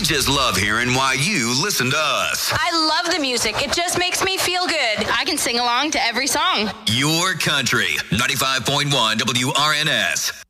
just love hearing why you listen to us. I love the music. It just makes me feel good. I can sing along to every song. Your country, 95.1 WRNS.